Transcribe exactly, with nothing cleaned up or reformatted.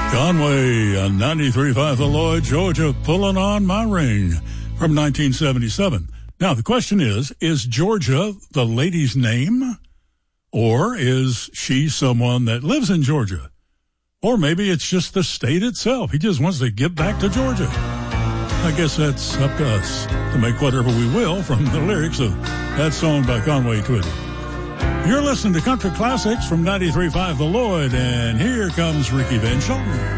Conway on ninety-three point five The Lloyd, Georgia, Pulling on My Ring from nineteen seventy-seven. Now, the question is, is Georgia the lady's name? Or is she someone that lives in Georgia? Or maybe it's just the state itself. He just wants to get back to Georgia. I guess that's up to us to make whatever we will from the lyrics of that song by Conway Twitty. You're listening to Country Classics from ninety-three point five The Lloyd, and here comes Ricky Van Shelton.